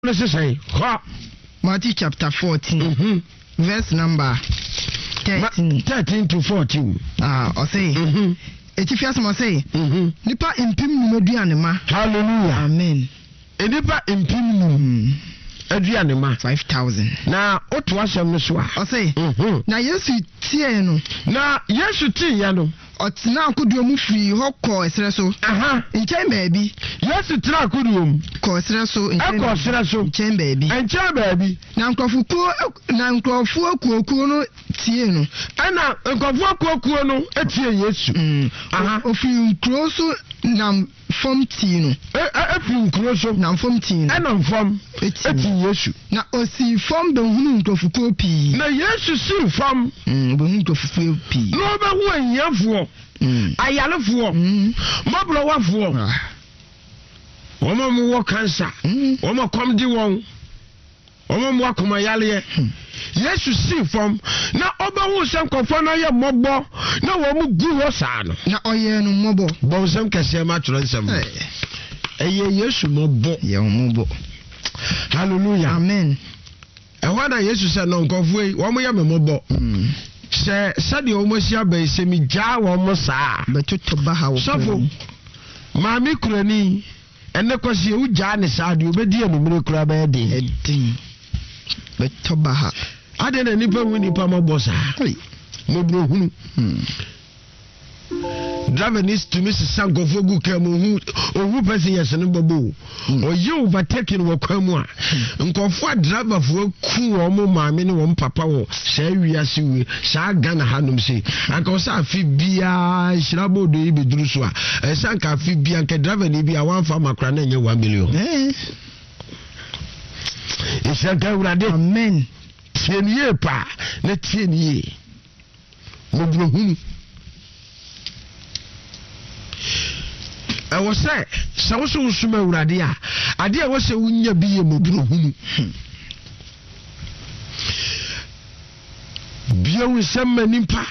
Let's say, Matthew chapter 14, verse number 13 to 14. I say, if you must say, Nipa impim Medianima. Hallelujah. Amen. Nipa impim Adrianima 5,000. Now, what was your Missua? I say, now, yes, you tiano. Now, yes, you tiano. Now could you move free hot call espresso? In chain baby. Yes, you try could you call espresso in chain baby. And chain baby. Now Crawford Kuono Tieno. And now Crawford Kuono yes. Of you close nam from Tino. If you close nam from Tino. And I'm from it's yes. Now, see from the wound of Kopi. Now, yes, you see from the wound of Kopi. No, but when you have I love for Mabla for woman walk cancer, woman come the one, woman walk my alley. Yes, you see from now over who some confirm your mobile, no one good was on. Now, oh, yeah, no mobile, Bosam Cassia Matron. Yes, you mobile, your mobile. Hallelujah, amen. And when I used to say, no, go away, one way, I'm a mobile. Say, Sadie almost ya by semi jar almost but to Baha Suffer. Mammy Crony, and the cause you Janis are you, but dear, no miracle about it. But Tobaha, I didn't even win the Pama Bossa. No, Driver needs to miss a sank of Ogu Kamu, or who person yes and Babu, or you overtaking Wakamwa, and comfort driver for cool or more minimum papa, say we are seeing, Shagana Hanum say, and Cosa Fibia, Shrabo de Ibidrusua, a Sanka Fibia, can drive and be a one for Macrane, 1 million. It's a girl, amen. 10 years, pa, let 10 years. I was say, so Suma Radia. I dear was a winya be a mobile. Bio some manimpa.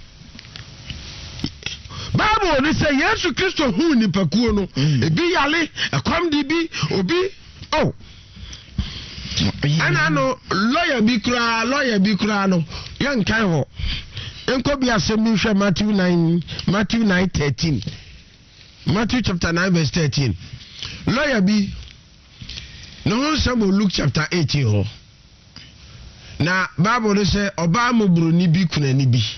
Bible, they say, yes, to Christo who in Pacuno, a be alley, a com DB, obi. Oh, and I know lawyer Bicrano, young Cairo. Uncle be a semi Matthew 9:13. Matthew chapter 9 verse 13. Lawyer B. No some will look chapter 18. Now Bible say Obama Bruni bi kuna ni bi.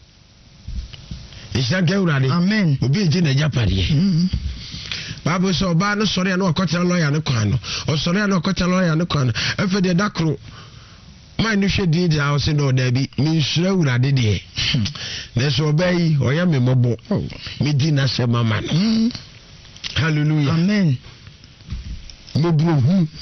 Isha urade. Amen. Obi eji na japade. Bible say Oba no sori na okotra lawyer ne kwan no. O sori na okotra lawyer ne kwan no. Efe de dakro. Man you should do the house in order be mean sure urade de. There's obey or ya me mobo. Me dina se mama. Hallelujah. Amen. Mobu.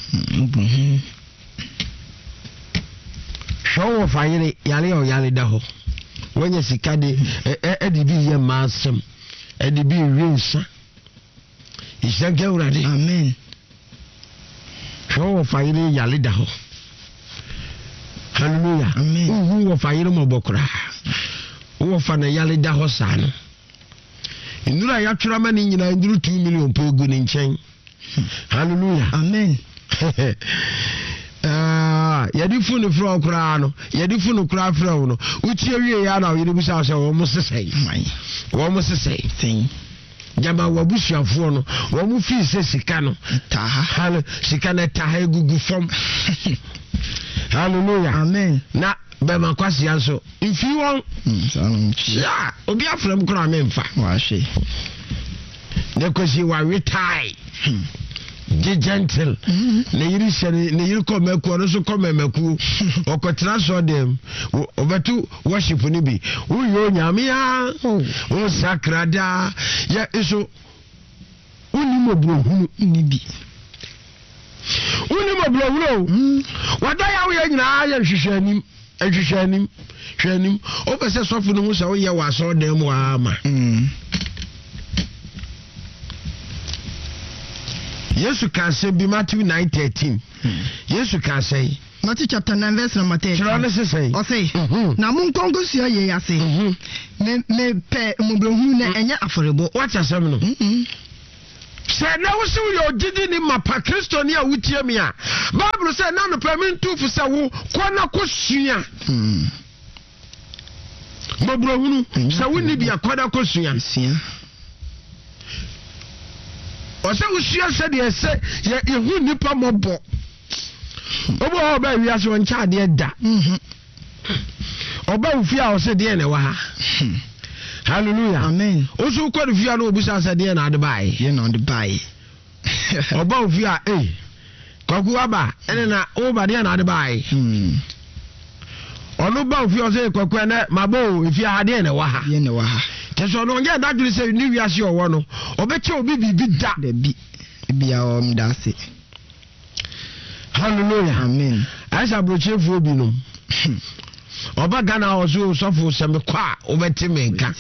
Show of fire yale or yale daho. When you see Caddy, Eddie be your master, Eddie be rinsa. He shall get ready. Amen. Show of fire yale daho. Hallelujah. Amen. Who of fire mobokra. Who of an yale daho san. In Nura Yatraman in 2 million per good in chain. Hallelujah. Amen. Yadifunu from Crano, Yadifunu Crafrono, which area now you wish I almost the same. Almost the same thing. Jama Wabusha Fono, Wamufi says Sikano, Taha, Sikana Taha Gugu from. Hallelujah. Amen. Now, Bema Kwasi also. If you want, yeah, Obia from Cramemfa. Washi. Because you are retired. Be gentle. You come a quarter so come a maku or contrast them over to worship Nibi. Who you Yamia? Oh, Sacrada. Ya iso Unimobro Nibi. Unimobro. What I have in I Shanim, Shanim. Over says often who saw you was all them wama. Yes, you can say be Matthew 9:13. Yes, you can say Matthew chapter 9 verse number 13. O say, na mun kongo sia ye ya say. Me pe mobrohu na enya aforebo. What you say no? Say na wo se wo yo gidi ni mapa Kristo ni a wutie me a Bible say na no permit fu say wo kona kosua mabro hunu say wo ni bia kwada kosua o say wo sua say de say ye hu nipa mobo obo ho ba wi ase won cha de da oba ufi a o say de na wa ha hallelujah amen osu ko de fia no obusa say de na de bai ye na de bai oba ufi a kwaku aba ene na o ba de na de bai onu ba ufi o say kwaku na mabo ifi a de na wa ha ye na wa ha teso no nge dadwiri say ni wi ase owo no obeche obi bibi da de bi bia o mda se hallelujah amen aisha brochefu obi no oba Ghana ozo sofo se me kwa obeti me nka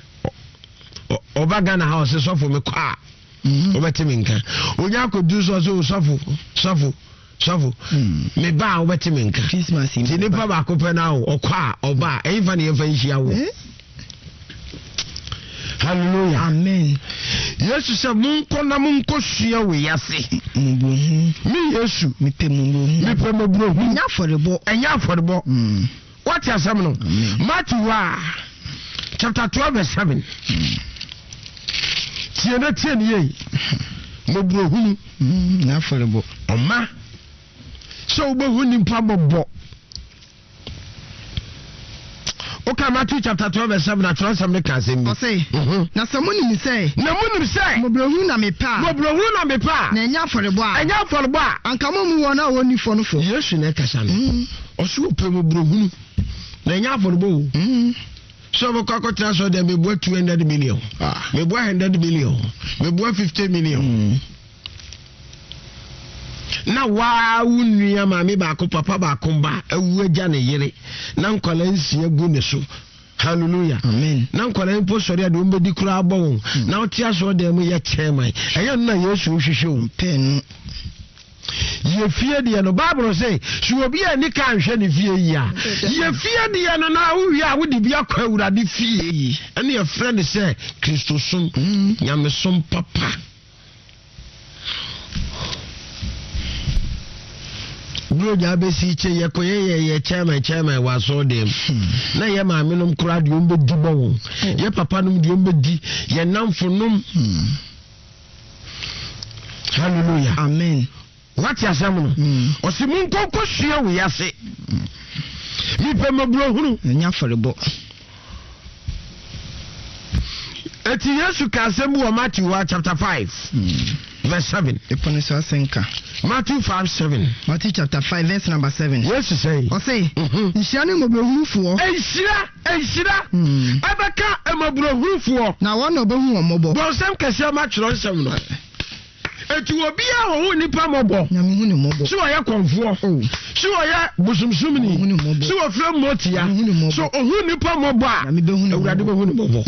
oba Ghana house sofo me kwa obeti me nka onya kodu so sofo me ba obeti me nka Christmas ni pa ba ko pe na okwa oba efa ne efa nhia wo hallelujah amen Yesu se munko na munko sua we yase mi Yesu mi pe mubro nya forebo what you say no Matthew chapter 12 verse 7 tiene ye mubro hunu nya forebo oma so bo hunu pa bobo okay Matthew chapter 12 verse 7 na try some can say me say na samuni mi say mubro hunu na me pa na nya forebo a anka mu wona woni fo no fo Yesu na kasa no osu pe mubro hunu na nya forebo so we kwa kotra so dem be 200 million me 100 million me 50 million na wa wunua ma me ba ko papa ba ko ba awu agya ne yere na nkola nsia gu ne so hallelujah amen na nkola mpo sori ade ombe di kura abon na otia so dem ye chairman eya na Yesu hwehwe pen ye fie de no Bible say so obi ani ka nhwe ne fie yi a ye fie de no na wo wi a wo de bia kwa awurade fie yi ene ye friend say Kristo som nyame som papa bro ja be si che ye ko ye chairman wa so dem na ye ma menum kura de ombe di bon ye papa num de ombe di ye namfo num hallelujah amen what you say no o si mun ko sua we yase mi pe mabro hunu nya forebo eti Yesu ka asem wo Matthew chapter 5 verse 7 epone so asenka Matthew 5:7 Matthew chapter 5 verse number 7 Yesu say o say nhia ne mabro hunufuo enhyira abaka mabro hunufuo na wona obehu omobo bo sem kase ma tworo nsem no eti obi a wo nipa mobo na me hu ne mobo so oya konfuo so oya busumsumni so ofra motia so ohu nipa mobo a na me behu ne awurade behu ne mobo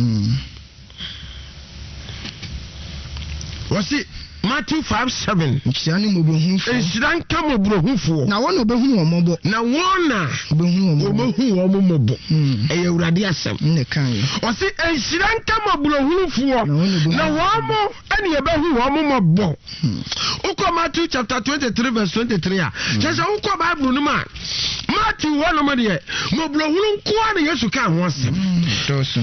wasi Matthew 5:7 nhyia ne mabro hunufuo enhyira nka mabro hunufuo na wona obehu omobo na wona obehu omobo mobo e awurade asem ne kan wasi enhyira nka mabro hunufuo na womo ene ye behu womo mobo uko Matthew chapter 23 verse 23 a chese uko Bible no ma Matthew wono mo de mabro hunu nko na Yesu ka ho asem toso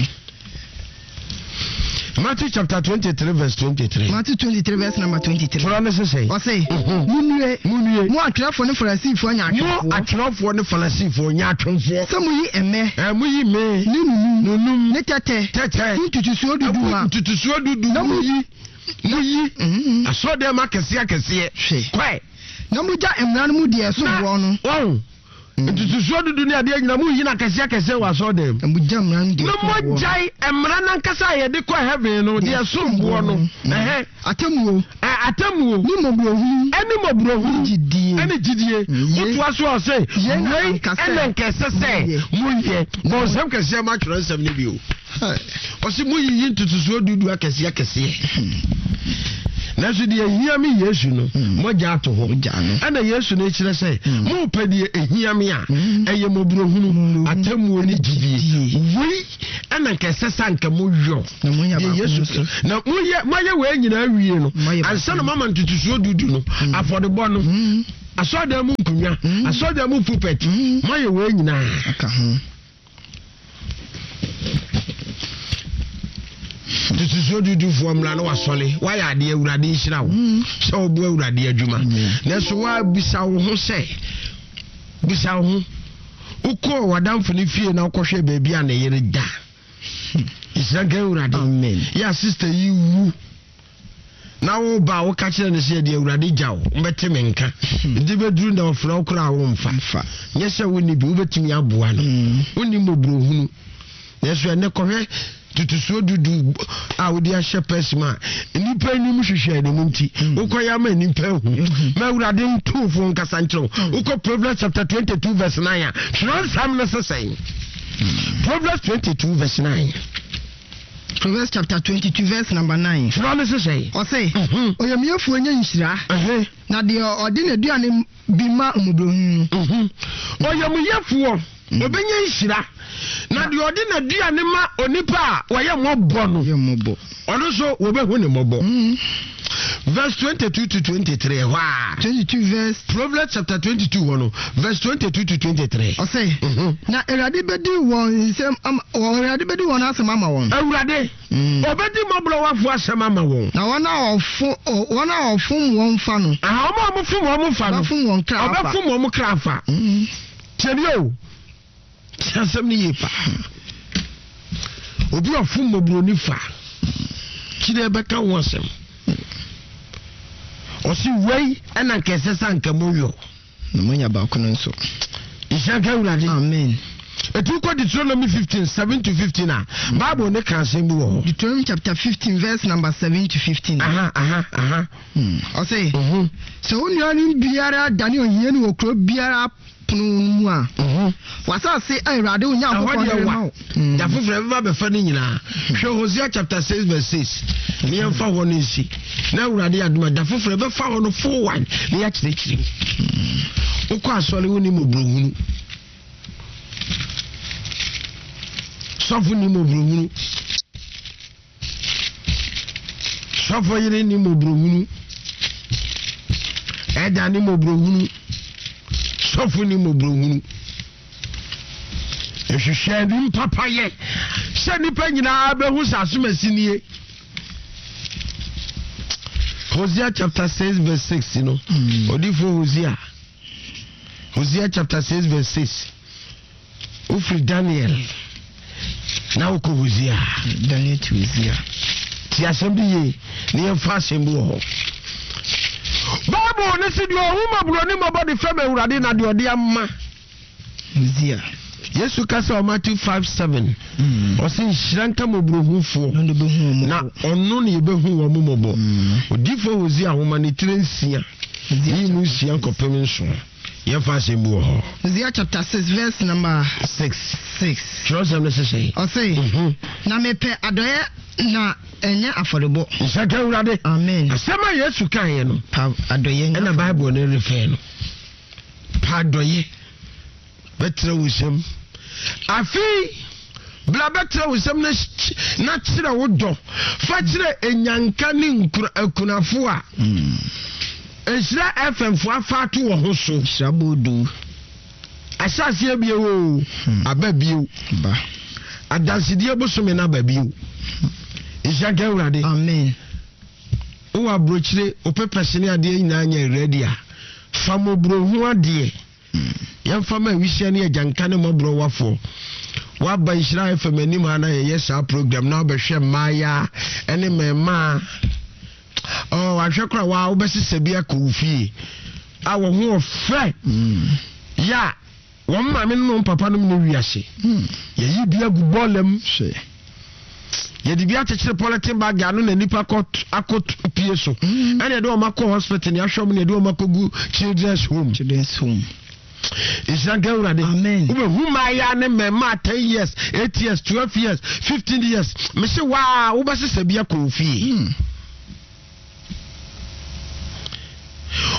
Matthew chapter 23 verse 23 Matthew 23 verse number 23 for honest say o say munue mu atrafo ne Farisifo nya atwafo mu atrafo ne Farisifo nya atwafo samu yi eme mu yi me ni nunum ne tete tutusuo dudu na mu yi asode ma kese kwai na mu ja emran mu de so bo no ntutusuo dudu ne ade nyina mu yi na kese wa so dem mu ja emran de no mo jai emran nan kasa ye de kwa heaven no de so bo no atamuo ni mobro hu eni mobro hu jidie otu aso o say wei enen kese se mu ye bo sem kese ma twere sem ne bi o si mu yi ntutusuo dudu akese na so de ehia me Yesu no moja ato ho ana Yesu no kire say mo pede ehia me a eye mobrohunu atamuo ni gidie wei ana nkesesa nka mo hwo na Yesu na moye we nyina awie no ansa na mama ntutusuo dudu no afodebo no asoda mu nkunya asoda mu pulpit moye we nyina aka ho tutusuo dudu formula no wasole waya ade awurade nhira wo se obu awurade adwuma na so wa bisa wo ho se bisa wo ho uko wadamfo ni fie na ukohwe baabi a na yere da isaga awurade amen ya sister yi wu na wo ba wo ka kire ne se de awurade jawo mbete menka ndi beduru na ofra okura wo mfa nyese woni bi wo betimi aboa no woni mobrohunu yeso ene kohwe tutusuo dudu a wodi a shepherd ma nipa ni mu hwehwe ne munti ukoya ma nipa hu ma awurade ntufo nkasa nkyerɛ uko Proverbs chapter 22 verse 9 transam na sesɛn Proverbs 22 verse 9 Proverbs chapter 22 verse number 9 Transam sesɛn o say oyamiefo anya nhyira na de ɔde na duane bi ma omubrohun oyamiefo obenya nhyira na de ode na duane ma onipa a woyɛ mobɔ no ɔno so wobehu ne mobɔ verse 22 to 23 wa 22 verse Proverbs chapter 22 wono verse 22 to 23 o say na Awurade bedi won nsem Awurade bedi won asem ama won Awurade obedi moblo wafo asem ama won na wona ofum won fa no ama fum won fa no ofum won kra fa obafum won kra fa tebio asem ni yepa obi ofum moblo ni fa kire beka won asem osi wei ana nkesesa nkamoyo na munya ba ko nso isaga Awurade amen etu ko Deuteronomy 15:7 to 15 a Bible ne kan sem bi wo Deuteronomy chapter 15 verse number 7 to 15 o say so onyani biara dani ohie ni okro biara punu mu a wasa se Awurade onya akokɔ ma da foforo be ba fa ni nyina hwe Hosea chapter 6 verse 6 ni emfa ho no nsi na Awurade aduma da foforo be fa ho no 4:1 ni ya kyerɛkyerɛ ukɔ asɔre woni mobrohunu sɔfo ni mobrohunu sɔfo yire ni mobrohunu ɛda ni mobrohunu sɔfo ni mobrohunu ehwehwɛ bi papa ye sɛ nipa nyina behu sasomasi nie Hosea chapter 6 verse 6 you know odifo Hosea chapter 6 verse 6 ufri Daniel na uko Hosea Daniel to Hosea ti asɛmbi ye ne yɛmfa asɛmbi wɔ hɔ Bible ne si de ohuma bro ne mabɔ de fam Awurade na de ɔde amma Hosea Yesu kasa o Matthew 5:7 ɔse nhyira nka mobrohufo na ɔno ne yɛbɛhu wɔ mo mɔbɔ odifo Hosea homa ne tire nsia yi mu nsia nkɔpem nso yɛmfa asɛmbi wɔ hɔ Hosea chapter 6 verse number 6 kyerɛsɛm ne sesɛ ɔse na mepɛ adɔyɛ na enya afɔrebɔ nsaka Awurade amen asɛm a Yesu kan yɛ no pa adɔyɛ ɛna Bible ne refer no pa adɔyɛ betre wusem afi bla betre wusem na kyerɛ wo dɔ fa kyerɛ enyanka ne akunafo a Ensira FM fo afato wo ho so shabodu asase bie wo ababie ba adansidie bosome na babie Ishaga Awurade amen o wa brochire o pepese ne ade nyina anya ready a famo brohu ade yɛmfa ma wisia ne agyanka ne mɔbro wafo waba Israel FM anim ana yɛ saa program na obɛhwɛ maya ene mema wahwɛ kora wa wobɛsesa bi akɔfie a wo ho ofrɛ ya wo maame no papa no ne wiase yɛyi bi agubɔlem hwɛ yɛde bi akyekere politin bag ano na nipa akɔ pie so ɛna de o makɔ hospital ne ahwɛ mo ne de o makɔgu children's home Ishaga Awurade amen ube humaya ne mema 10 years 8 years 12 years 15 years me se wa wo ba sesa bia ko fi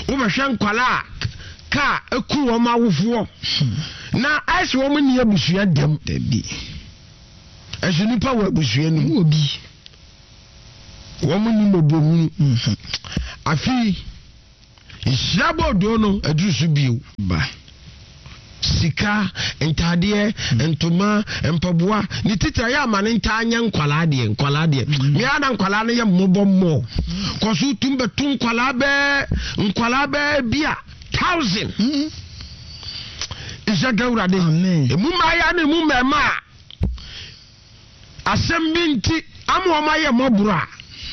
wobɛhwɛ nkwala ka eku wo ma wofo na ice wo mu ne abusua dem dabi esu nipa wo abusua no obi wo mu ni mobohunu afi isirabo do no adusu biu ba sika entade entoma empaboa ni tita ya amane ntanya nkwala de me ana nkwala no ye mmobommo koso tumbe tun nkwala be bia 1000 isa gawrade amen emu maya ne mu mema asem binti amo ma ye mobura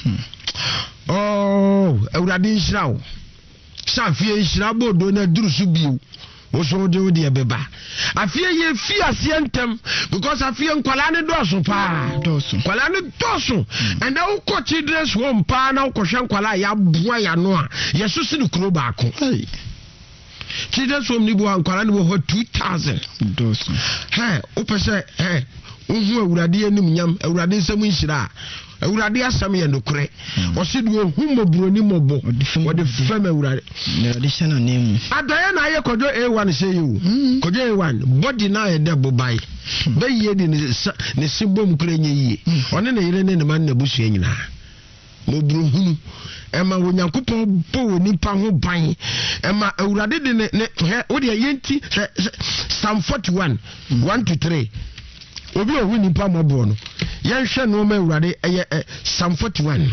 oh awrade nshirawo safie nshirabo do na durusu biu oso de beba afie ye fi ase ntem because afie nkwala ne doso pa nkwala ne doso and now ko children's home pa na ko hwe nkwala ya boa ya no a yesusu ne kuro ba ko children's home ni bo nkwala ne bo 2000 doso opese uhu awurade anim nyam awurade nsam nhira awurade asam ye nokure osidu ohu mobroni mobo wode fam awurade na de shana nemu adaya na ye kojo A1 say you kojo A1 body na ye debo bai be ye di ne sibom kure nye yi one na yire ne man na busu nyina mobruhunu ema wonyankopon bo nipa ho ban ema awurade de ne wode yenti Psalm 41 1 to 3 obi ohu nipa mobo no yenhwe no ma awurade eye Psalm 41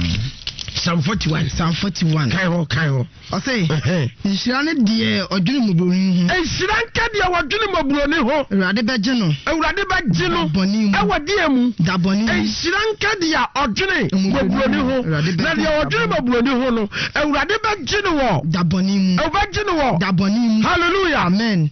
kai ho o say nhira ne de odwene mobroni ho nhira nka de odwene mobroni ho awurade beje no ewode emu daboni nhira nka de odwene mobroni ho na de odwene mobroni ho no awurade beje no wo daboni mu obeje no wo daboni mu hallelujah amen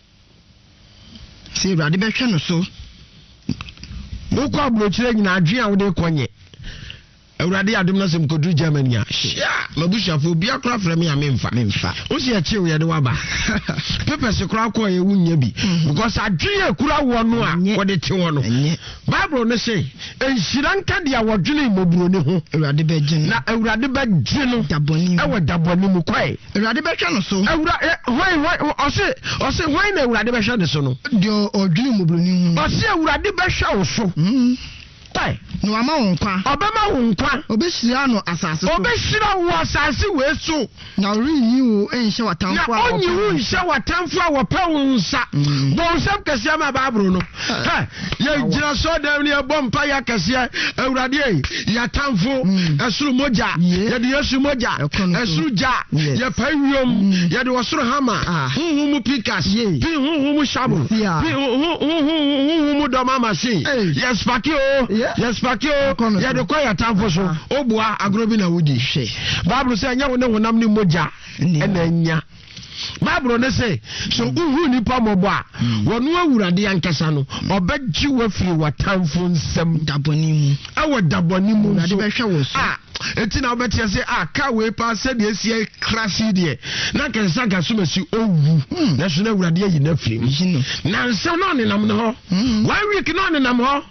say awurade behwe no so ukọ abrochire nyina adwen a wode konye awurade adom na sem kodu Germany a mabushafo obi akra fra me amemfa o se achi o yede waba papers kra ko ye wunya bi because adwen ekura wo no a wode te wo no Bible no say enhira nka de awodwene moburo ne ho awurade beje no na awurade beje no daboni ewo daboni mu kwai awurade behwe no so awurade hoi ose hoi na awurade behwe ne so no de odwene moburo ne ho ose awurade behwe wo so no ama wonkwa obema wonkwa obeshira no asase so obeshira wo asase we so na rinyi wo enhye watamfo a onyi wo nhye watamfo a wopa wonsa bonsam kase ama babro no ye gira so dem ne bompa ya kase awurade ya tamfo esuru moja ye de yesu moja esuru ja ye pawiom ye de wosoro hama huhumu pikas bi huhumu shabu bi huhumu doma machine yes pakio yes pakio ya de ko ya tamfo so obua agrobi na wudi hwe Bible say anya wo ne honam ne moja ena nya Bible ne say so uhu nipa mobo a wonu awurade ankasa no obegji wafiri watamfo nsem daboni mu awo daboni mu awurade behwe wo so eti na obetia say ka we pa se de esie krasi de na kensa ga so masi owu na so na awurade yi na firi na nsa no ne nam no ho 1 week no ne nam ho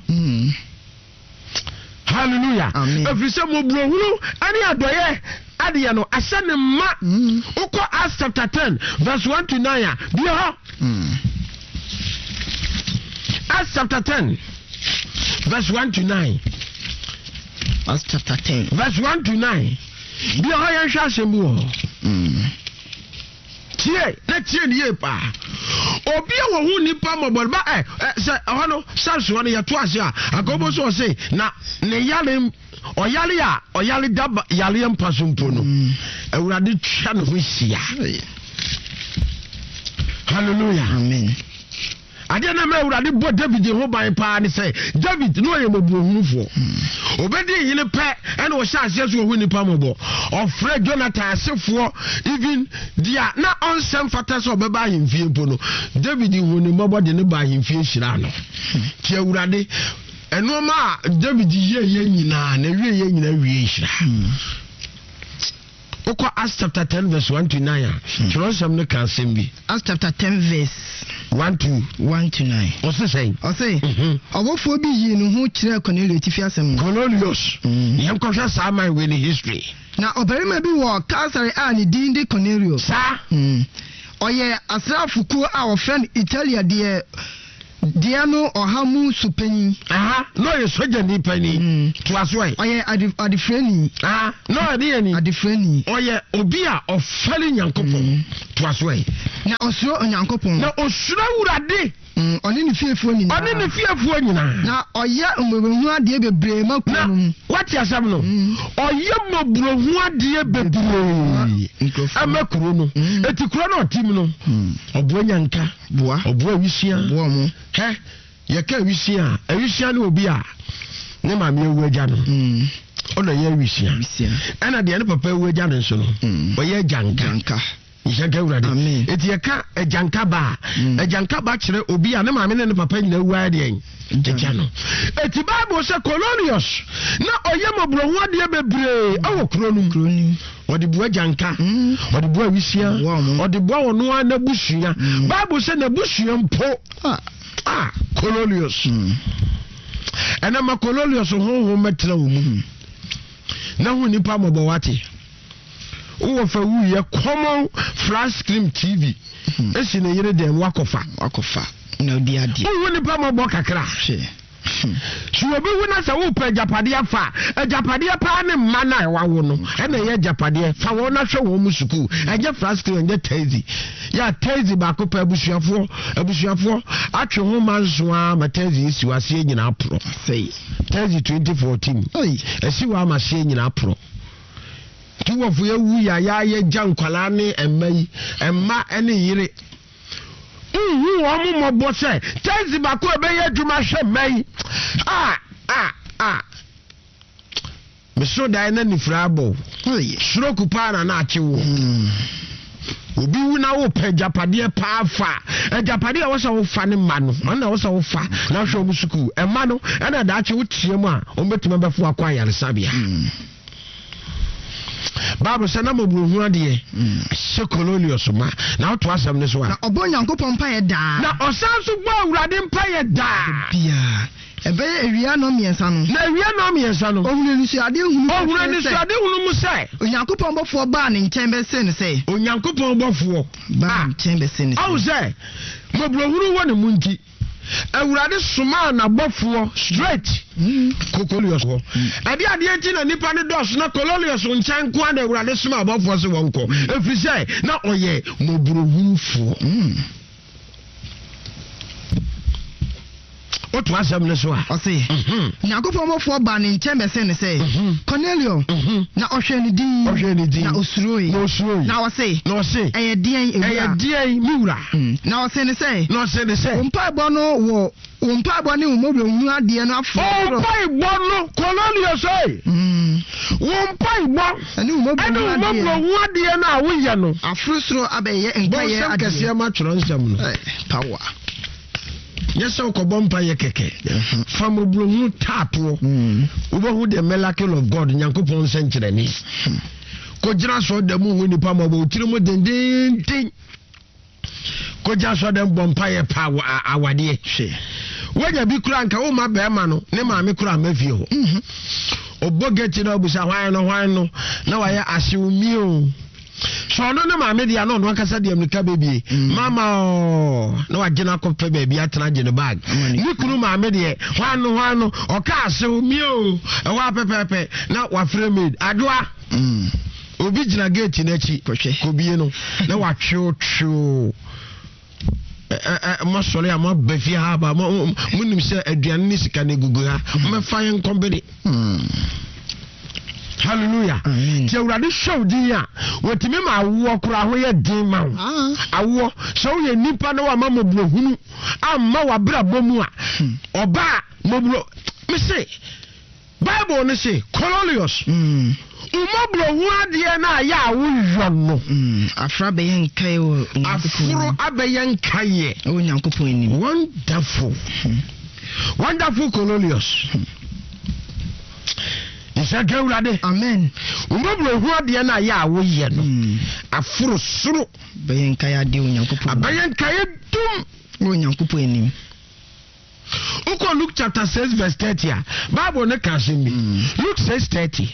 hallelujah every say mobrohuru ani adoye adiye no asane ma uko Acts chapter 10 verse 1 to 9 bi ho Acts chapter 10 verse 1 to 9 Acts chapter 10 verse 1 to 9 bi ho yan hwa asemu ho tie nie pa obi a wo hu nipa mobor ba se hono sanso no yeto ase a akobo so se na ne yale oyale daba yale mpasompo no awurade twa no ho hia hallelujah amen ade na ma awurade bo David ho ban pa ne say David no ye mobuhunufo obedi yine pe ene wo sha ase so hu nipa mobo ofre Jonathan asefo even dia na onsem fata so obeba ahemfie mpo no David hu ne mobo de ne ba ahemfie hira no ti awurade eno ma David ye nyina na wie nyina wie hira Oko Acts chapter 10 verse 1 to 9 Jerusalem no can sembi Acts chapter 10 verse 1 to 9 ɔse sɛn ɔse ɔbɔfoɔ bi yi no ho kyerɛ Cornelius tifi asɛm Cornelius yɛn kɔhwɛ saa man wɔ ne history na ɔbarima bi wɔ Kaesare a ne din de Cornelius saa ɔyɛ asraafokuo a wɔfrɛ no Italia deɛ no ɔha mu supanyin na ɔyɛ sogya ni pani toa so ɔyɛ adefrani na ɔyɛ deɛ ni adefrani ɔyɛ obi a ɔfɛle Nyankopɔn toa so na ɔsuro Onyankopɔn na ɔsuro Awurade ɔne ne fiefoɔ nyinaa na ɔyɛ mmɔborɔhu adeɛ bebree ma kuro no mu wate asɛm no ɔyɛ mmɔborɔhu adeɛ bebree ama kuro no eti kuro no ɔtim no ɔboa nyanka ɔboa wisia yɛka awisia ne obi a ne maame awu agya no ɔna yɛ awisia ɛna deɛ ne papa awu agya no nso no ɔyɛ agyanka yɛka Awurade eti yɛka agyanka ba kyerɛ obi a ne maame ne papa nyina awu adeɛ agya no eti Bible sɛ Cornelius na ɔyɛ mmɔborɔhu adeɛ bebree ɛwɔ kuro no ɔde bua agyanka ɔde bua awisia ɔde bua ɔno a n'abusua Bible sɛ n'abusua mpo Cornelius ɛna ma Cornelius honhom mɛtena wo mu na ho nipa mɔbɔ wate wo fa wuyɛ common flash screen TV esi ne yere dem wakofa na odi ade wo nipa mɔbɔ kakra so obi wuna sa wo pa japade afa japade pa ne mma na wawo no ena ye japade fa wo na hwe wo mu suku eje flash screen eje tazi ya tazi ba ko pa abusuafo atwe ho manso a ma tazi isi wase nyina apro sei tazi 2014 esi wa ma se nyina apro ti wo fu ya wu ya ye jankwala ne emma ene yire wɔn mo bɔ sɛ tɛnsi baako ɛbɛyɛ adwuma hwɛ mɛyi meso dan na nifira abɔ soro kupa na akye wo obi wu na wo pɛ japadeɛ paa fa japadeɛ a wɔsɛ wo fa ne ma no ɔna wɔsɛ wo fa na hwɛ ɔmo sukuu ɛma no ɛna daakye wo tie mu a ɔmo betuma bɛfo akɔ ayaresabea Bible sɛ na mmɔborɔhu adeɛ hyɛ Cornelius ma na woto asɛm ne so a na ɔbɔ Nyankopɔn mpayɛ daa na ɔsan so bɔ Awurade mpayɛ daa bia ɛbɛyɛ awia no mmiɛnsa no na awia no mmiɛnsa no ɔhunu nisuade hunu mu sɛ Onyankopɔn bɔfoɔ baa ne nkyɛn bɛsɛ ne sɛ Onyankopɔn bɔfoɔ baa ne nkyɛn bɛsɛ ne sɛ ɔwo sɛ mmɔborɔhunu wɔ ne mu nti Awurade soma na bɔfoɔ straight Cornelius ho ɛde adeɛ nti na nipa ne dɔs na Cornelius nkyɛn ko na Awurade soma bɔfoɔ se wɔn kɔ ɛfiri sɛ na ɔyɛ mmɔborɔhunufoɔ otu asɛm ne so a ɔse Nyankopɔn bɔfoɔ ba ne nkyɛn bɛsɛ ne sɛ Cornelius na ɔhwɛ ne din na osuroe na ɔse ɛyɛ deɛn miwura na ɔse ne sɛ mpaebɔ no wɔ wo mpaebɔ ne wo mmɔborɔhunu adeɛ no aforo mpaebɔ no Cornelius wo mpaebɔ ɛne wo mmɔborɔhunu adeɛ no a woyɛ no aforo soro abɛyɛ nkayɛ adeɛ kɛseɛ ma twerɛ nsɛm no power yes so ko bompa ye keke famobrohu tato obohu the miracle of God Nyankopon senkyerani ko gira so da mu hu nipa ma bo tiri mu dendenden ko ja so da bompa ye pa awade hwe wanya bi kura nka wo ma be ma no ne ma me kura ma fie ho obogeti na obusa hwan no na waye ahyewmi o so no na maame dia no akasa dia mnika bebie mama na wagena kopɛ baabi atena gye ne bag ni kunu maame de hwan ɔka asew mio ɛwɔ apepepe na wafrɛ maid adoa obi gina gate n'akyi kobie no na watwew masɔre ama bafia ha ba munim sɛ aduane ne sika ne gugu ha mɛfa yɛn kɔmbede hallelujah ti Awurade show din a wotimi ma awo kora ho ye din ma awo so ye nipa na wa ma mobrohunu amma wa bra bomu a oba mobro me say Bible ne say Cornelius umobrohu ade na ya awo no afra be yen kai o afro abeyen kai o Nyankopon ni wonderful Cornelius Nhyaka Awurade. Amen. Umabro hu ade na ya wo ye no. Aforo soro bayen kaya de Onyankopon. Abayen kaya dum Onyankopon enim. Uko Luke chapter 6 verse 30. Bible ne ka se mi. Luke 6:30.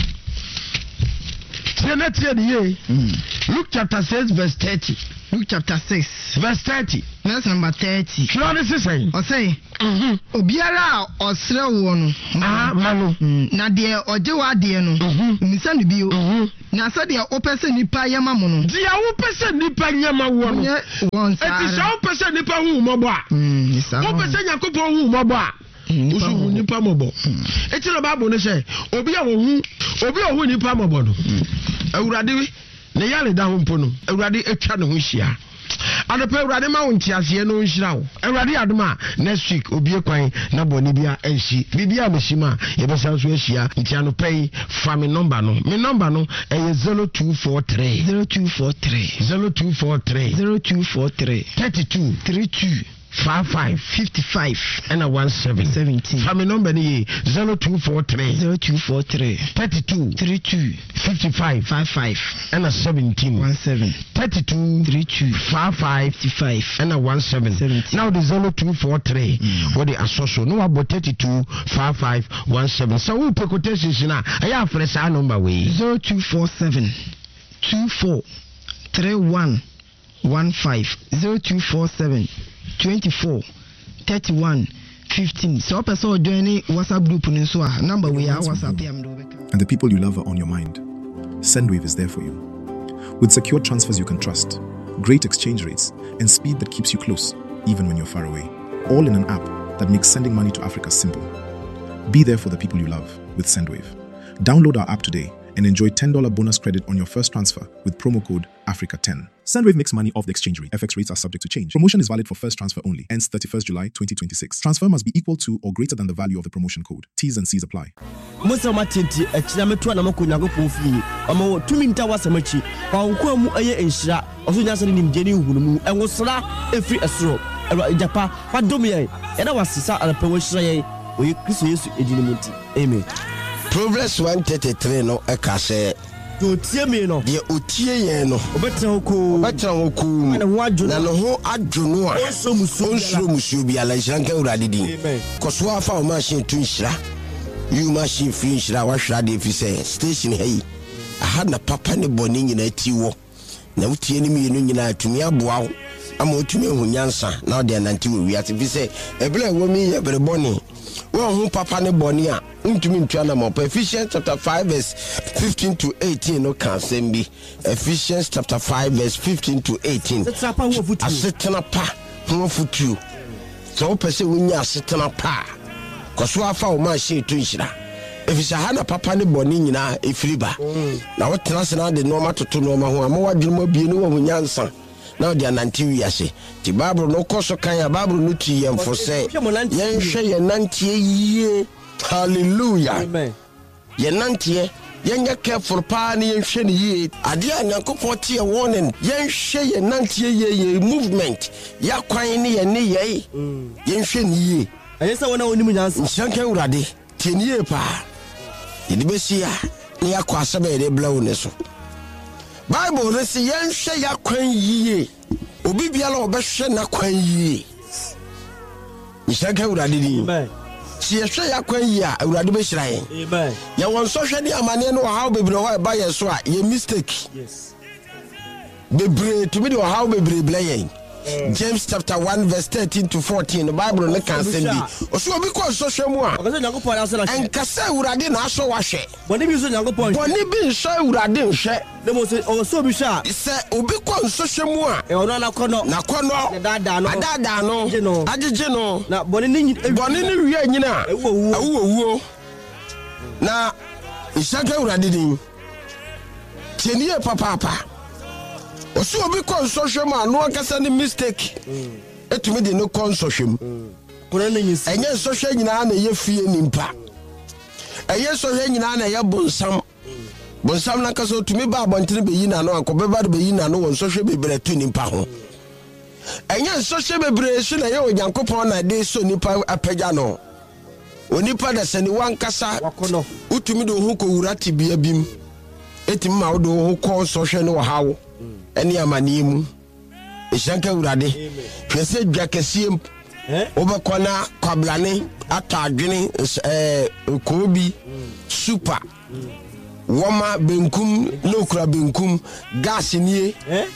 Luke chapter 6 verse 30. Luke chapter 6 verse 30. Verse number 30. Sure this saying. O say, obiara osre wo no. Manu. Na de oje wa de no. Misa no bio. Na so de opese nipa yema mo no. Dia opese nipa yema wo no. Eti so opese nipa hu mobo a. Opese Yakobon hu mobo a. Usu nipa mobo. Eti no Bible ne say, obi a wo hu nipa mobo no. Awurade ne yale da ho mpo no. Awurade etwa ne ho hia. Anope Awurade ma wonti ase no nhira wo. Awurade adoma next week obi ekwan na boni bia enhi. Bibia meshima ye be san so ahia. Nti anope fa me number no. Me number no eye 0243 32 55 and a 17. Family number ni 0243 32 55 and a 17. 32 55 and a 17. Now the 0243 what they associate no about 32 55 17. So we pay quotations now. I have fresh number way 0247 24 31 15 0247 24 31 15. So person join WhatsApp group number we are WhatsApp. And the people you love are on your mind. Sendwave is there for you. With secure transfers you can trust, great exchange rates, and speed that keeps you close, even when you're far away. All in an app that makes sending money to Africa simple. Be there for the people you love with Sendwave. Download our app today and enjoy $10 bonus credit on your first transfer with promo code Africa10. Sendwave makes money off the exchange rate. FX rates are subject to change. Promotion is valid for first transfer only. Ends 31st July 2026. Transfer must be equal to or greater than the value of the promotion code. T's and C's apply. Musa matenti ekinametu na makunyago konfini. Omo tumi nta wasamachi. Kwankwa mu eye enhira. Oso nyasa ni mjeni hunumu. Engosra efri esro. Ewa ijapa fadomye. Ena wasisa alapewo hira ye. Oye Kristo Yesu edinimuti. Amen. Proverbs 133 no ekase do tie me no de otie yen no obetra hoku na no ho adwono a onsuro musu bi ala nshranka urade din koso afa o machine tu nshira you machine free nshira wa hwra de fi say station hey aha na papa ne boni nyina tiwo na utie ni mi no nyina atumi aboa wo ama otumi ehunyansa na o de nanti wo wi ati fi say ebele wo mi ye bere boni wo papa ne boni a untumi ntwa na mo Ephesians chapter 5 verse 15 to 18 no kan sembi Ephesians chapter 5 verse 15 to 18 asetena pa ho futu so pese wonya asetena pa koso afa o ma she to nhira efisa ha na papa ne boni nyina efiriba na wo tena se na de no ma toto no ma ho ama wadwuma bie no wo nyansa na de ananti wiase ti Bible no koso kan ya Bible no ti yemfo se yen hwe ye nantie yie. Hallelujah. Amen. Yenantie yenye careful pa ni yenhwe ni ye ade anyankopon tie warning yenhwe yenantie ye movement ya kwan ni ye ne ye yenhwe ni ye ayesa wona woni munyansa nsanka urade tie ni ye pa yedi besia ni yakwa asabe de blow ne so Bible ne se yenhwe ya kwan ye obi biala obehwe na kwan ye nsanka urade di amen. Si ehwe yakwan yi a Awurade be hira yen. Amen. Ya won so hwe ni amane no how bebre ho ba ye so a ye mistake. Yes. Bebre to me the how bebre blayen. James chapter 1 verse 13 to 14 the Bible no can send bi. Oso obi ko so hwe mu a. Enkasa Awurade na aso wa hwe. Boni bi so Nyankopon. Boni bi so Awurade hwe. Demo so oso bi hwe a. Se obi ko so hwe mu a. E ono na kono. Na kono. Adada no. Agege no. Na boni ni wie nyina. Awuwo. Na isaka Awurade din. Tienie papa. Osu obi konsohwem anu akasa ni mistake etumi de no konsohwem enye sohwe nyina na ye fie nimpa enye sohwe nyina na ye bonsam na kasa otumi ba abontene be yi na no akobeba de be yi na no won sohwe bebre tu nimpa ho enye sohwe bebre so na ye Onyankopon na de so nipa apagya no onipa da sani wankasa wakono tumi do ho ko wura tibia bim etim ma wo do ho ko so hwe ne wo hawo ene amane mu ehyanka urade hwese dwa kasiem obekona kwablane atadwene kobi super woma benkum lokura benkum gas nie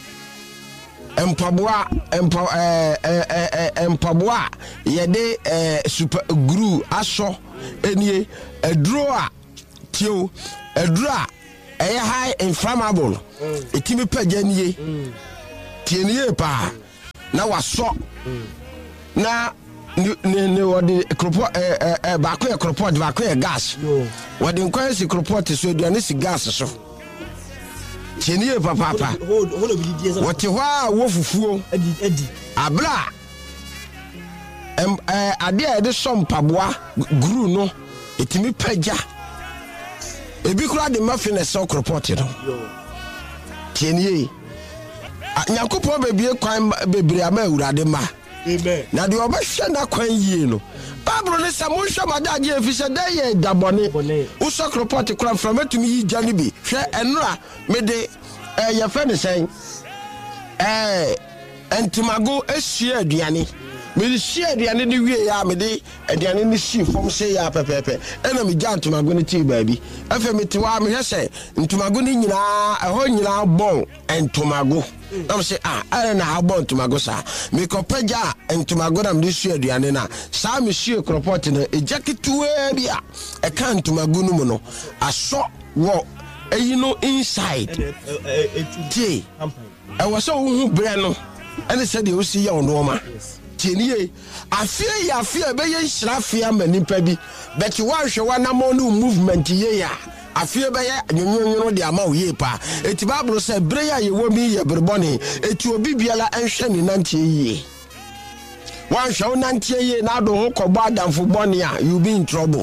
empaboa yede super glue aso enie eduro a tio eduro a high inflammable etimi paganie tienie pa na waso na ne wodi kropo ba ko kropo ba ko gas wodi nkwan si kropo te so aduane si gas so tienie papa woti hwa wo fufuo edi abla ade a de som paboa guru no etimi pagya ebi kura de mafine so kropo te no tienie nyankopon bebie kwan bebre ama urade ma amen na de obehwe na kwan yie no Bible ne samo hwe madaje efise da ye dabone wo so kropo te kura from atumi yi jani bi hwe enura me de ye fe ne sen entimago ehie aduane me hie aduane ne wie ya me de aduane ne hie fom se ya pepepe ena me ja entimago ne ti baabi afa me ti wa me hwese entimago ne nyina eho nyina bon entimago am say na habon entimago sa me ko pagya entimago na me hie aduane na sa me hie kropot na ejaketu bia e kan entimago no mu no aso wo you know inside ti I was so who breno and said you see your norma tinie afia be ye shrafia manipa bi but you want show na mo no movement ye ya afia be ye nyonyo de ama ye pa eti Bible say breya ye wo mi ye berbone eti obi biala enhwe ni nante ye wan show nante ye na do ho kobo adamfo bone a you be in trouble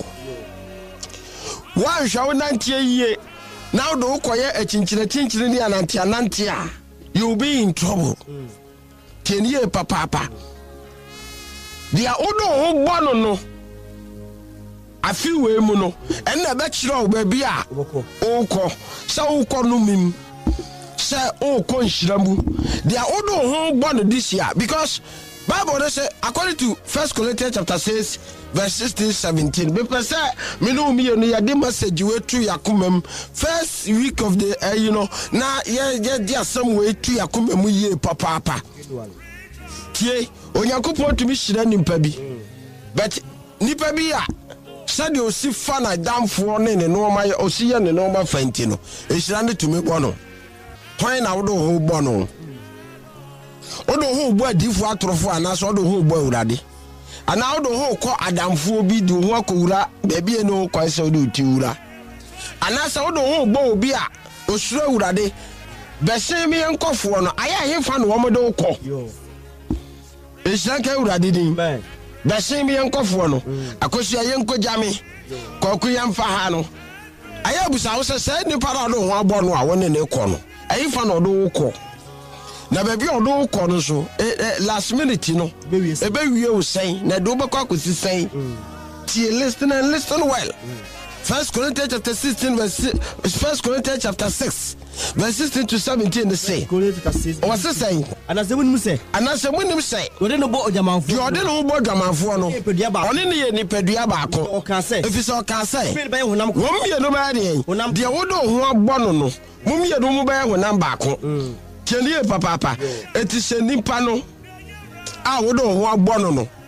wan show nante ye now do ukoye chinchire ni anantia you'll be in trouble. 10 years papa. Dia odo ho bono no. Afi we mu no. En na be kire o baby a. Oko. Sa oko no mim. Sa oko nhiramu. Dia odo ho bono this year because Bible say according to 1 Corinthians chapter 6 verse 16-17 be say me no me no ya de message we to yakomam first week of the na ye dia some way to yakomam ye papa tie onyankopon to mi hira nimpa bi but nipa bi a sade o si fa na damfo ne no ma o si ye ne no ma fanti no e hira ne to me bono kwan na wo do ho bono odo ho bo adifo atorofo anaso odo ho bo urade ana odo ho ko adamfo bi du ho akowura bebie no kwa se odo tiwura ana se odo ho bo obi a osuro urade bese mi enkofo no aya hefa no wo modo ko esanka urade din bese mi enkofo no akosu ayenko jame ko ku yamfa ha no aya busa wo se ni para do ho abo no a woni ne ko no ayefa no do ko na baby odo ko no so last minute no e be wie o sen na do be kwa kosi sen tie listen well. 1 Corinthians chapter 16 verse 1 Corinthians chapter 6 verse 16 to 17 they say what's the saying anasemunim say ode no bo ojamanfo ode no bo ojamanfo no one ne ye nipadua ba ko o kan say efise o kan say wom ye no ba de de wodo ho agbo no no mum ye no mu ba honam ba ko tienie papa eti se nipa no a wodo ho agbo no no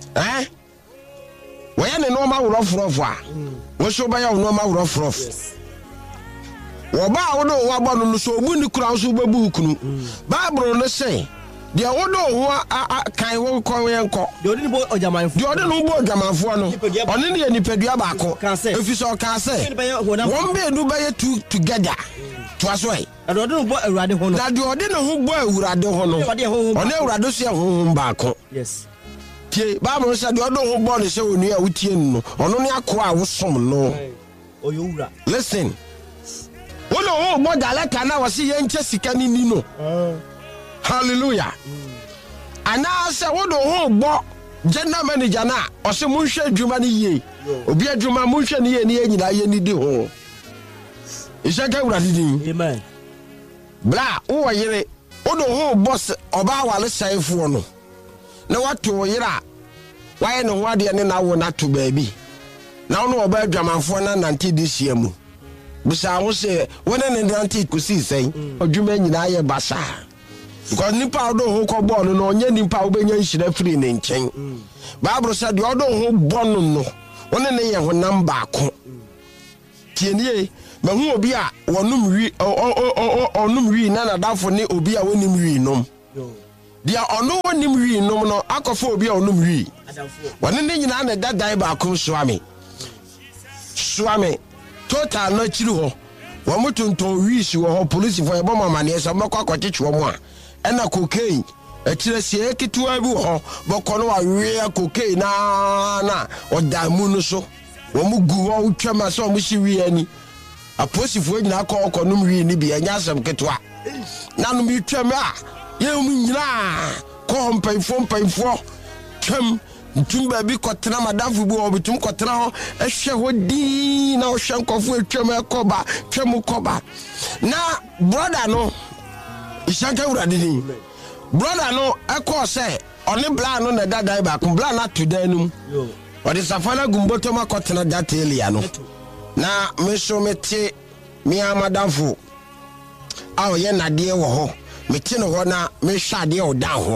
waya ne no ma wurofrofo a wo so ba ya no ma wurofrof wo ba wodo ho agbo no so obu ni kura so babu kunu Bible no say de wodo ho kan wo ko yenko de odi bo ojamanfo de odi no bo ojamanfo no oni ne nipadua ba ko efise o kan say won be du ba ye together to asoi de odi no bo awurade ho no da de odi no ho bo awurade ho no oni awurade so ye ho ba ko yes tie ba mo se de odi ho bo ne se oni a wutie no ono ne akoa a wosom no oyowura listen wono ho bo daleka na wose ye nche sika ni no hallelujah ana se wono ho bo general manager na o se mo hwe adwuma ni ye obi adwuma mo hwe ne ye ne nyina ye ni di ho isaka urade din amen bla wo yere odo ho boss oba wale saifo no na wato yera waye ne ho ade ne na wo na to baabi na wo oba adwamanfo na nante di sia mu bisa wo se wona ne nante kusi sen odwuma nyina ye basa because nipa odo ho ko ball no onye nipa obenya nhira free ne nchen Bible said the odo ho ball no wona ne ye ho number ko tienie ma hu obi a wonum wi onum wi na nadafo ne obi a wonim wi nom dia ono wonim wi nom no akofo obi a onum wi wone ne nyina na dadan ba ko suame total no chiri ho wo mutunton wi si wo ho police for ebo mama ne so mekwa kwacheche wo mo a ena cocaine etire sie kitua bi ho boko no wa wi cocaine na odamu no so wo mu gu wo twama so mo si wi ani aposifo nyina akọ num wi ni bi anya asem ketwa nanu mi twam a ye mu nyina ko mpanfo twam ntumba bi kotena madamfo bi obitum kotena ho ehwe ho din na ohwe nkofo twam ekoba twam koba na brother no ishanka urade ni brother no eko se oni bla no na dadai ba kun bla na todanum odi safana gumboto makotena datelia no na meso mete mi amadamfo awo ye nade wo ho mete no ho na me hwade o dan ho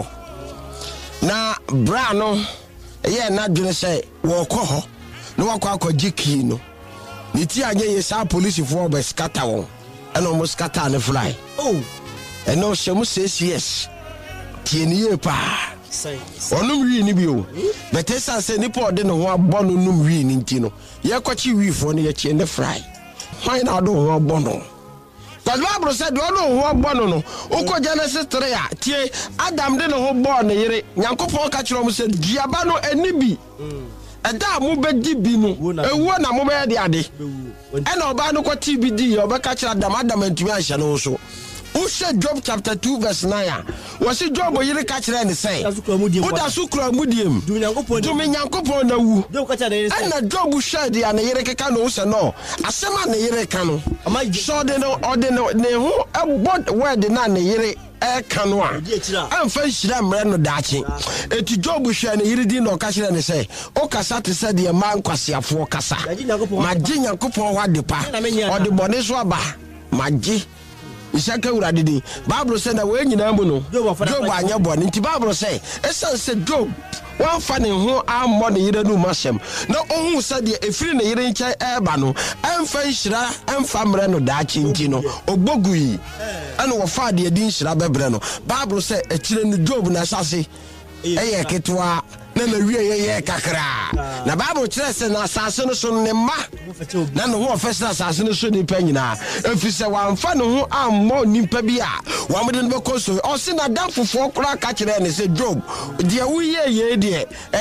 na bra no ye na dwene se wo kɔ ho na wakɔ akɔgiki no ni ti anye ye sa police fo be scatter won eno mo scatter ne fly eno shemu yes tienie pa onum wi ni bi o betesa se ni po de no ho abɔ no num wi ni nti no ye kɔchi wi fo no ye tie ne fry why na do ho abɔ no but Bible said do no ho abɔ no no uko Genesis 3 a tie Adam de no ho bɔ ne yere Nyankopɔn ka kyerɛ mo se diaba no ani bi eda mo bedi bi no ewo na mo be de ade ena oba no kwati bi di oba ka kyerɛ Adam antumi ahye no so Ushe Job chapter 2 verse 9 wasi Job yiri ka kyerɛ ne sɛ oda so kura mudiem dumi Nyankopɔn na wu ana Job hwɛ de ana yiri keka no se no asɛm ana yiri ka no so de no ne ho ebod word na ne yiri eka no a amfa hyira mmerɛ no daakye eti Job hwɛ ne yiri din na ɔka kyerɛ ne sɛ o kasa te sɛ de man kwasiafo kasa magye Nyankopɔn hɔ adepa ɔde bɔne so aba magye Isaka urade din Bible say na we nyina mu no Job anya bɔ nti Bible say esan say Job wan fa ne ho ammɔ ne yere no masem na ohun say de efiri ne yere nkyɛ eba no emfa nhyira emfa mrɛ no daakye nti no ogbogui ana wo fa de din nhyira bebre no Bible say ekire no Job na sase eye ketwa na wie ye kakra na Bible kyerɛ sɛ na asase no so ne ma na no ho ofesa asase no so nipa nyina efi sɛ wamfa no ho ammɔ nipa bi a wamde no bɛkɔ so ɔse na dan fofo kora ka kyerɛ ne sɛ Job de woyɛ ye de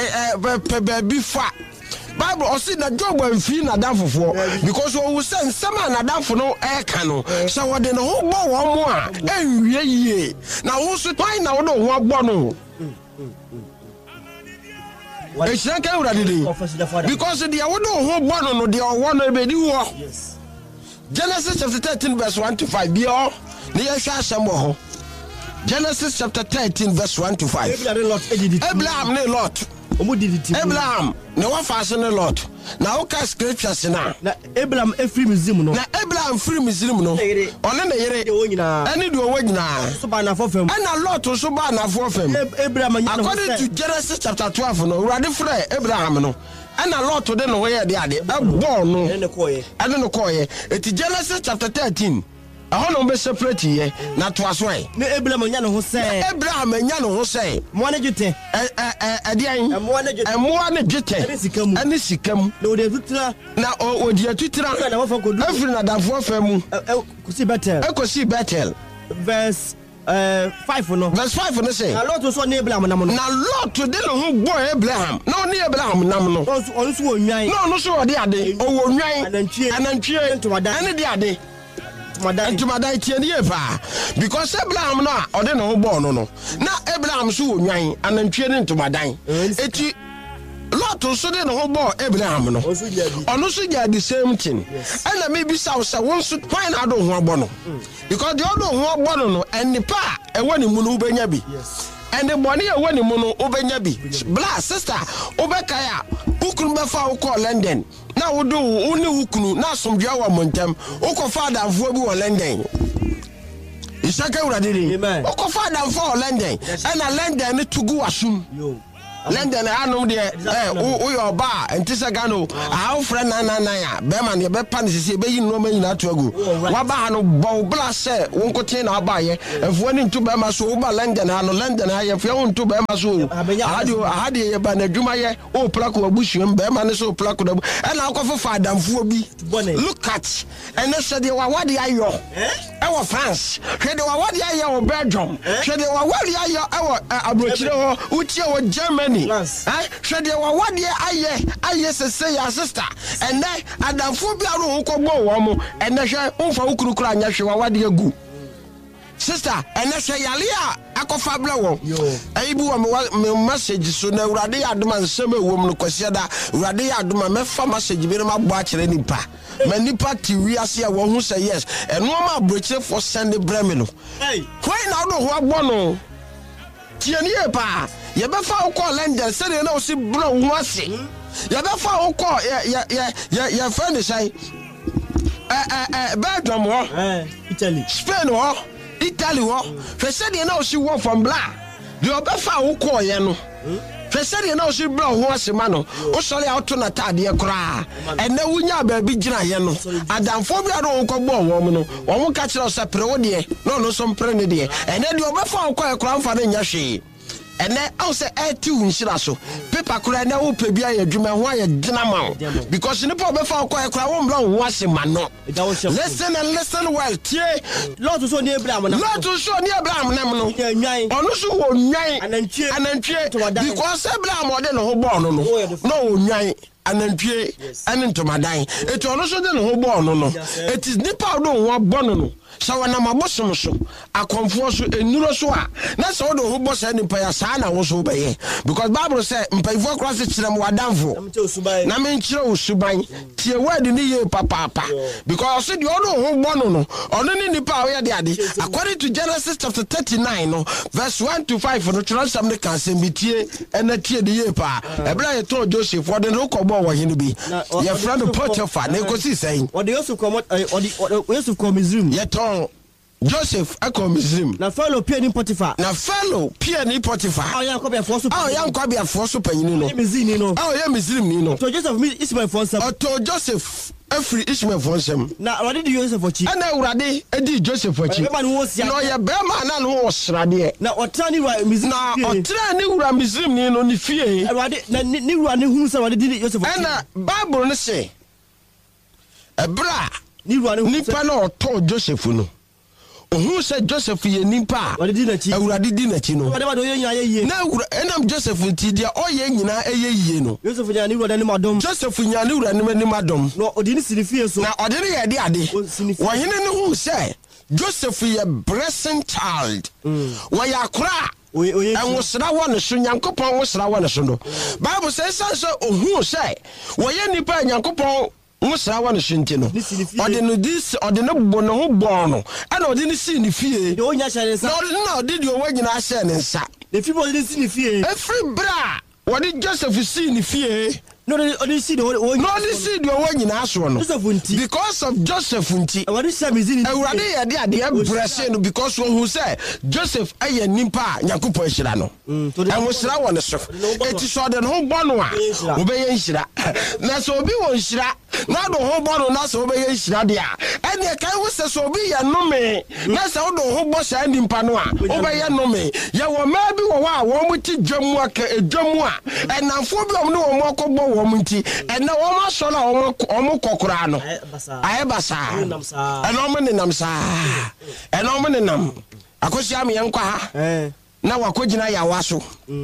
pe baabi fa Bible ɔse na Job amfi na dan fofo because ɔwu sɛ nsɛm a na dan fo no ɛka no sɛ wɔde no ho bɔ wɔn mo a enwie yie na wo so twan na wo no ho abɔ no Eshanka urade din because the awodo ho bɔ no de ɔwɔ no ebedi wo Genesis chapter 13 verse 1 to 5 bio ne yɛ hwɛ asɛm wɔ ho Genesis chapter 13 verse 1 to 5 Abraham ne Lot Abraham ne wafa ne Lot na oka scriptures na Abraham efiri Misrim no na Abraham free Misrim no ɔne ne yere ɛne de ɔwɔ nyina so ba na fofam ɛna Lot so ba na fofam Abraham anya according to Genesis chapter 12 no urade frɛ Abraham no ɛna Lot de no yɛ de ade ɛbɔ no ɛne no kɔye eti Genesis chapter 13 I don't be separate here. Not to us way. No, Abraham and Yano say, Abraham and Yano say, one jute, and one jute, and this come. No, the Victor now, oh, dear Twitter, and I offer could every other for them. Could see better. I could see better. Verse 5 no. Verse 5 no say. A lot was on Abraham. Now, Lord to dinner who boy Abraham. No, near Abraham, no. Also, no, so the other. Oh, and then cheer to my dad. And the other. And to my die because Abraham na or then no born no. Now Abraham so nyan and then training to my dine. Lot also de no bo Abraham no ono so dia the same thing and na maybe say won so why na do ho agbo no because the do ho agbo no and pa e wani mu no ubenya bi and the money e wani mu no ubenya bi bla sister obeka ya ukunu be fa wo call London na wo do uni ukunu na somdua wa montam wo father afo bi wo London Isaka uradiri oko father afo London and na London to go asum London anom de wo your bar entisa gano how friend na ya be man ye be pan sisi be yi no ma nyina to agu wa ba no bo bla se won kotin na ba ye efo ni ntu be ma so wo ba London ano London aye fe won ntu be ma so ahade ye ba na dwuma ye o plako abusuam be ma ne so plako da e na akofo fa adamfo bi look at and na se de wa wade ayo e wo France hwe de wa wade ayo wo Belgium hwe de wa wade ayo e wo abrochire ho utie wo Germany should they what dear aye say your sister and then adamfo bia no ko gbo wo mo and then hwe unfa ukurukura anya hwe wa wade agu sister and then say yale a akofa bla wo ayibu wo me message so na urade adoma nsem ewom no kwase da urade adoma me fa message bi no ma bo a kire nipa manipa ti wi ase a wo hu say yes eno ma broche for send bremi no why na do ho agbo no tiani e pa ye be fa ko London say na o si bro hu ase ye be fa ko ye friend say Belgium ho Italy Spain ho Italy ho fe say na o si wo from bla de o be fa ko ye no fe say na o si bro hu ase ma no o sole out na tade kra and na wunya ba bi gina ye no adamfo bia do ko gbo wo mo no wo ka kire o se pre wo de no so mpre ne de and na de o be fa ko e kra mfa na nya hwe and then I say tu nshira so paper kura na wo pe bia ya dwuma ho ya gina ma because ni po be fa ko e kura wo mbra wo ase ma no listen and listen well tie Lot so ni Abraham na no onu so wo nwan anantwie because Abraham ode no ho bo no wo nwan anantwie ene ntomadan eto onu so de no ho bo no it is nipa do ho bo no so na mabosom so akomfo so enuro so a na so do ho bosa ni pa ya sa na wo so be ye because Bible say mpaifo cross kirem wadamfo na me nkire osuban tie word ni ye papa because so de ono ho bono no ono ni nipa wo ye de ade according to Genesis chapter 39 no verse 1 to 5 no try some the can be tie na tie de ye pa e bla ye to Joseph wo de no ko bo wo hene bi ye friend Potiphar na ko si saying or the Yusuf come Yusuf come Misrim ye to Joseph akom Misrim na fellow Pierre ni Potiphar oh yan ko be forso panyin no Misrim no oh yan Misrim ni no to Joseph Ismael Fonsam to Joseph Afri Ismael Fonsam na urade di Joseph ochi ana urade edi Joseph ochi no ye be ma na no wo srade na otrani wa Misrim na otrani wura Misrim ni no ni fie urade na ni wura ni hu se urade di Joseph ochi ana Bible ne se ebra ni wura ni nipa na oto Joseph no who said Joseph ye nimpa awurade di na chi no na enam Joseph ti dia oye nyina eye yie no Joseph nya ni wura ni madom Joseph nya ni wura ni madom no odi ni sinifie so na odi ni ye de ade wo hene ne who say Joseph ye blessing child wo ya kra and was that one so Yankopon was that one so Bible says so who say wo ye nipa Yankopon Musra wan shinti no ode no this ode no bo no ho bo no ana ode ni si ni fie de onya hye nsa no ode de owa nyina hye ne nsa de fi bo de si ni fie every bra wode Joseph si ni fie no ode si de owa nyina so no because of Joseph nti awade sha mizini awade ye de ade brese no because who say Joseph aye nimpa Yakupon hira no and musra won so eti so de no bo no a obeye hira na so obi won hira na do ho bo no na so obeye hira de a ene kai wo se so obi ye no me na so do ho bo sha nimpa no a obeye no me ye wo ma bi wo wa wo mu ti dwamu aka edwamu a enamfo bi om no wo mokobbo wo mu nti ena wo ma so na wo mo kokora no aye basa eno me ne nam akosia me yenkwa ha na wakogina ya waso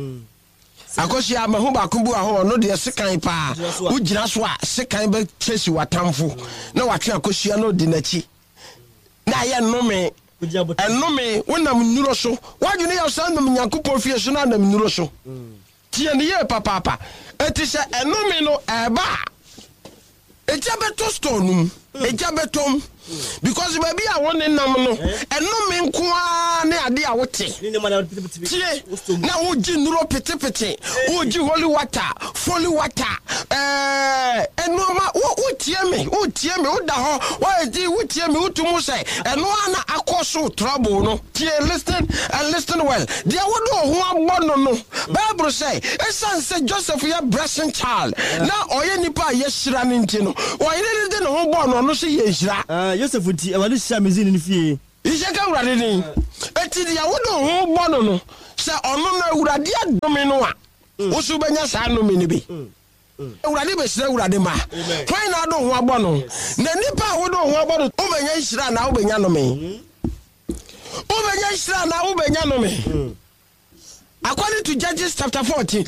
akosia me hu ba kubu aho no de sekan pa ugina so a sekan be chesi watamfo na watwe akosia no di nachi na ye nnome ennome wonam nnuro so wadwene ya san nam Yankopon fie so na nam nnuro so tie ne ye papa eti se enome no eba eja beto store num eja betom because baby a won nam no enome nko a ne ade a wote tie na woji nuro pete woji holy water fully water enoma wo tie me wo da ho wo tie me utumu say eno ana akoso trouble no tie listen well there wo do ho abono no Bible say esan say Joseph ya blessing child na oye nipa ye hira ne nti no oye de ho bono no so ye hira Joseph ti awale sha mezini ni fie Ishaka urade ni eti dia wo do ho bono no se ono na urade adome no a wo su benya sa no me ni bi urade be sira urade ma twan na do ho abono na nipa wo do ho abono o benya hira na wo benya no me o benya hira na wo benya no me according to Judges chapter 14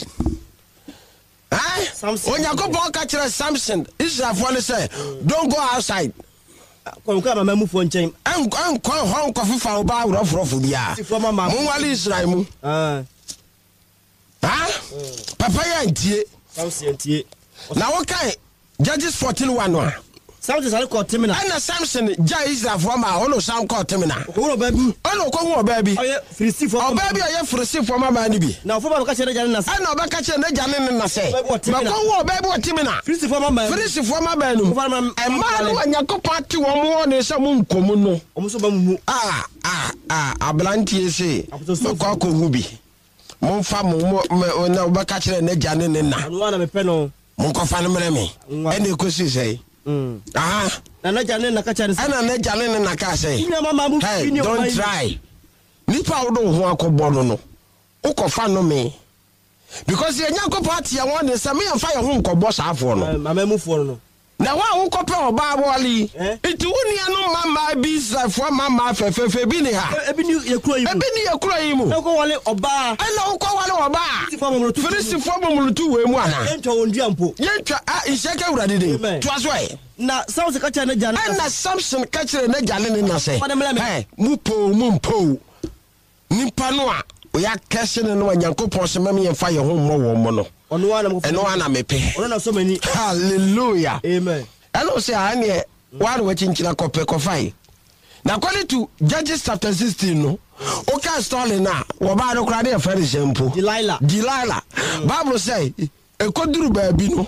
Onyakobo ka kire Samson Israel for say don't go outside Konka mama mu fo nchen anko ho nko fifa oba awrofrofo bia mo wale Israel mu papa ya ntie na wo kai Judges 14:1 no Samson sale ko temina ana Samson ja Israel for ma ono sam ko temina ko baby ono ko ho baby oye frisi for baby oye frisi for ma ni bi na fo ba ka chere jane na ana oba ka chere na jane na se ba ko ho baby o temina frisi for ma no e ma no Yakopon ati wo mo ne se mu nkomu no omo so ba mu ablantie se ko hu bi mo fa mo na oba ka chere na jane na anu ana me pe no mo ko fa no mere me ene ko si sei na jane na ka chere ana na jane na ka sei hey don't try nipa wo do ho akobo no ukofa no me because Yakopon ati ya won ne se me fa ye ho nkobo saafo no mama mu fo no na wa wo kope oba wali iti woni anu mama bi safo mama fefefe bi ni ha ebi ni yekuro yi mu ko wale oba ana wo ko wale oba firisi fo momulutu we mu ana entwa ondua mpo yentwa isheke urade de to aso e na Samson ka chere na jane na Samson ka chere na jane ne na se mu mpo nipa no a oya kese ne no Yakopon se meme yemfa ye ho mo no eno ana mepe ono na so mani hallelujah amen eno se ane one we chinchina kope kofai na according to Judges chapter 16 no o ka story na wo ba no kra de fere sempo Delilah Bible say e koduru baabi no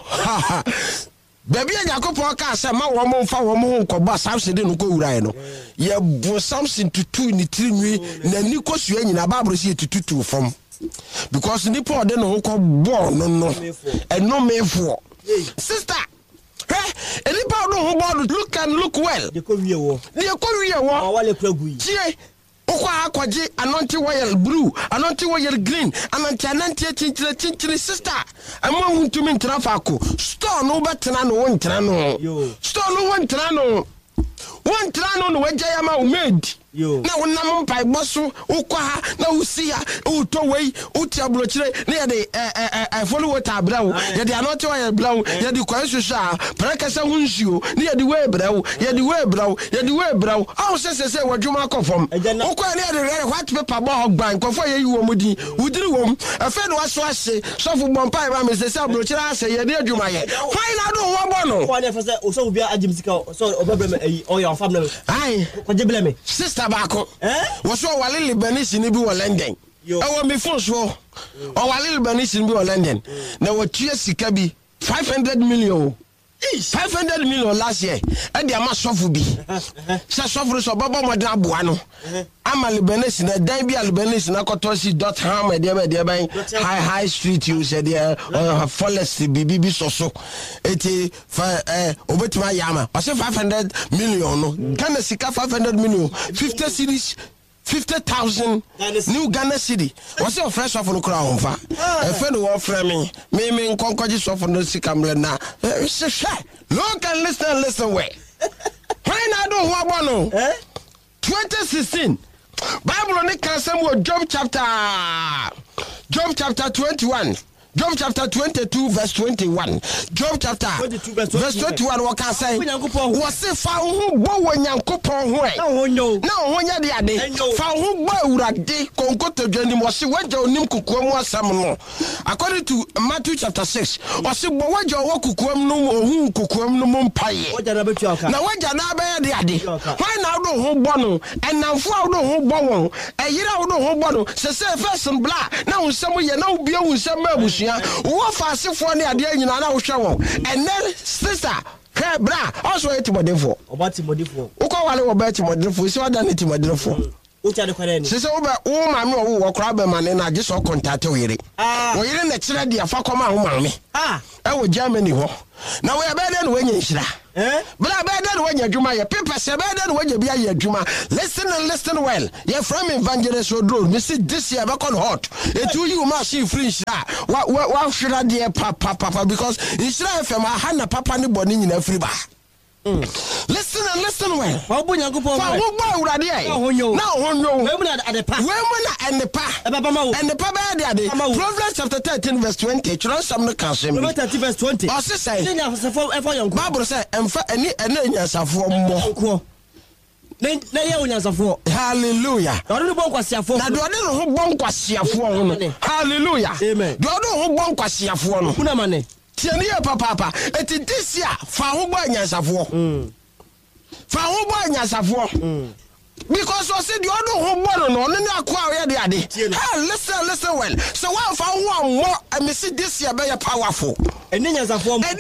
baby Yakopon ka say ma wo mo mfa wo mo nkoba Samson de no ko wura no ye bo Samson tutu ni tirinwi na ni kosua nyina Bible say tutu fom because nipa de no ko bo no eno mefo sister nipa do ho bo look well de ko wie wo wale kragui tie okwa akwaje anointing oil blue anointing oil green anointing chinchire sister ama huntumi ntrafa ko store no betena no wontena no store no wontena no wajaya ma umed na wonam mpai boso ukwa ha na usia uto wei utiablo kire na ye de follow water abrawo ye de anointing oil brawo ye de kwansosha prakasa hunsuo na ye de we brawo aw sese wadwuma akofom ukwa na ye de white paper bo hogban kofo ye yiwo mudi udiri wom afa no aso ase sofo bompai ba me sese ablo kire ase ye de adwuma ye why na do ho bo no kwa na fa se o so bia agimsika so obabrem ayi o ya family ai kwa jebele me sister bako wo so wale Lebanese ni bi wo London wo me phone so o wale Lebanese ni bi wo London na wo tue sika bi 500 million 500 million last year e dey ama sofu bi sa sofu so baba modern aboa no ama Lebanese na dan bi Lebanese na kotosi .ham e dey ban high street you said there forest bibi so eti obetima yama o say 500 million no Ghana sika 500 million 50 series 50,000 new Ghana city. What's your fresh off on the crown? A friend who offer me concourage off on the Sicamlena. Look and listen way. Why not do Wabano? 2016 Bible on the Job chapter 21. Job chapter 22 verse 21. Job chapter 22 verse 21 what can say? Was if fa hu bo Nyankopɔn ho e. Na ho nya de ade. Fa hu bo Awurade konkoto dwani mo se wagya onim kukuam asam no. According to Matthew chapter 6, was bo wagya wo kukuam no ohun kukuam no mpaye. Na wagya na ba de ade. Why na do ho bo no? Enamfo a do ho bo won. Eyira wo do ho bo no. Se first and bla. Na unsam ye na obi unsam abusua. Wo fa asefo ne ade anyina na wo hwe won. And then sister hey, bra, also a Timodefo. About Timodefo. Uko wale waba Timodefo, so ada ni Timodefo. Ucha de kware ni. Sese oba wo ma me wo kra be ma ne na je so contact wo yire. Wo yire na kire de afa koma ho ma me. E wo Germany ho. Na wo ya be de no wanya nhira. Bra be de no wanya adwuma ye paper se be de no wanya bia ye adwuma. Listen and listen well. Ye from evangelist Odro, me see this year be con hot. Etu you ma she free nhira. Wa nhira de papa because nhira FM ha na papa ne boni nyina free ba. Listen and listen well. Fa wo ba urade ai. Na honyo. We na adepa. Adepa ba de ade. Proverbs chapter 13 verse 20. Chiro sam no kan sem. Proverbs 13 verse 20. O se say. Bible say emfa ene nyansafo mmo. Na ye onyansafo. Hallelujah. Do do bon kwasiafo. Na do de ho bon kwasiafo ho. Hallelujah. Amen. Do do ho bon kwasiafo no. Kuna mane. Tiani papa eti this year fa ho bo anyansafo fa ho bo anyansafo because o say the odo ho bo no ne akwa we de ade listen well so wa fa ho ammo me see this year be powerful eni anyansafo mo na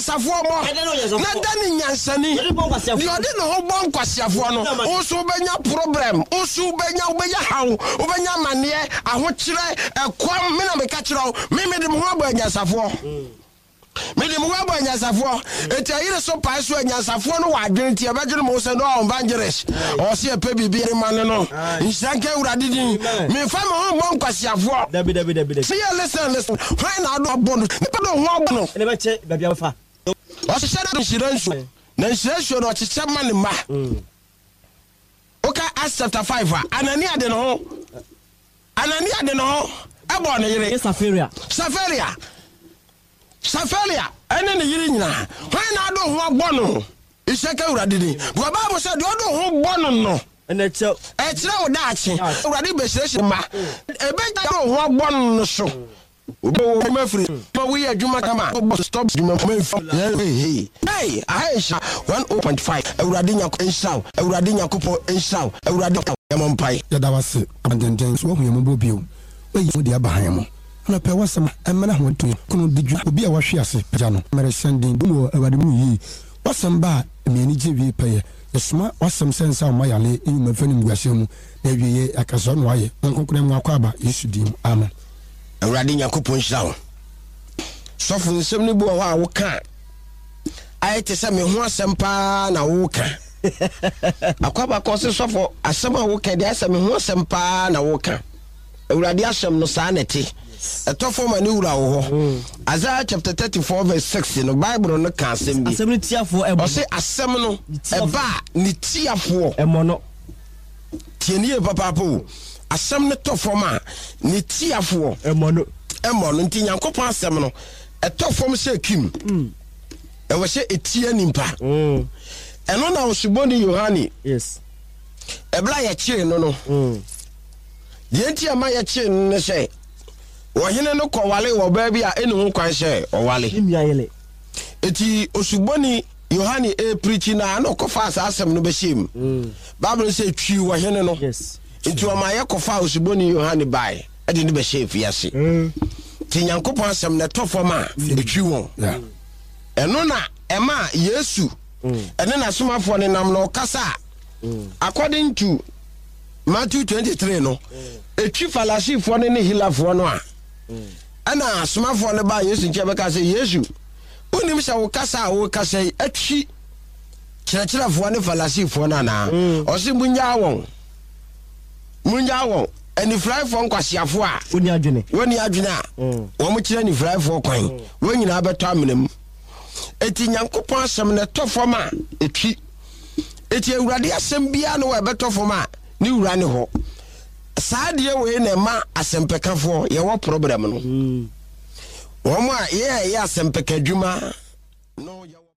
dani nyansani the odo no ho bo nkwasiafo no o so benya problem o so benya hawo o benya mane ahokire ekwam me na me ka kire me de ho bo anyansafo Mede mo wa nyasafo etayire so pa so nyasafo no wadwen tie badwene mo se no evangelist o se pe bibire man no nsanke urade din me fa mo ho bon kwasiafo dabi see listen why na do bon no ho bon ne be che babia fa o se na nsiransu na nsiransu no che man ma oka Acts chapter 5 Anania de no ebo ne yire Safaria ene ne yiri nyina when na do ho agbono iseka urade din but Bible said do ho gbono no ene che wo daache urade be hyehyɛ ma ebe do ho agbono no so obo mafiri ma we adwuma kama stop adwuma hey Aisha 1.5 urade nyako ensaw urade nyakopo ensaw urade yamampai yada wase abandenden so hu yambo bio we mo dia bahayamo na pe wasam emana ho to kono digwa obi a wahwe ase pja no mere sending do awade mu yi wasam ba emiani jewie peye yesma wasam sensa o mayale enyuma fani mguase mu na wiye akaso no aye nkonkone mu akwa ba Yesu dim amen awade nyakopon hirawo sofo nsem ne bu wa wo ka aye te se me ho asem pa na wo ka akwa ba ko se sofo asem a wo ka de asem ho asem pa na wo ka awade asem no sa na te etofo mani wura wo ho Isaiah chapter 34 verse 6 no Bible no ka asem bi asem ni tiafo ebo se asem no eba ni tiafo emono tienie papa po asem ne tofo ma ni tiafo emono nti Nyankopon asem no etofo se kim e wo se etia nimpa eno na osuboni Yohani yes ebla ya chire no die ntia ma ya chire no se wohene no kwale wo ba bi a enu ho kwan hye owale imiayele eti osuboni Yohani preaching na no kofa asem no be shim Bible say twi wohene no yes eti o ma ye kofa osuboni Yohani bai e de be shef yase ti Nyankopon asem na tofo ma etwi won eno na ema Yesu ene na somafo ne nam no kasa according to Matthew 23 no etwi falasifo ne hilafo no a ana somafo ne ba Yesu nche be ka say Yesu unim sha wo kasa atwi kyerɛkyerɛfo ne falasifo na na o se munya won ani fraifo nkwasiafo a woni adwene a wo mo kyerɛ ni fraifo kwan wo nyina beto amenam eti Nyankopon asem ne tofo ma etwi eti Awurade asem bia no we beto fo ma ni wura ne ho saadie we na ma asempekafo ye wo problem no Woma ye asempeka dwuma no